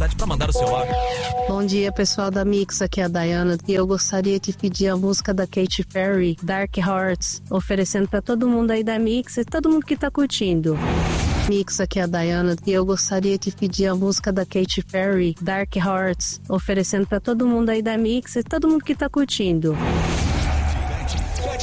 oportunidade para mandar o seu áudio. Bom dia, pessoal da Mix, aqui é a Dayana e eu gostaria de pedir a música da Katy Perry, Dark Hearts, oferecendo para todo mundo aí da Mix e todo mundo que tá curtindo. Mix, aqui é a Dayana e eu gostaria de pedir a música da Katy Perry, Dark Hearts, oferecendo para todo mundo aí da Mix e todo mundo que tá curtindo.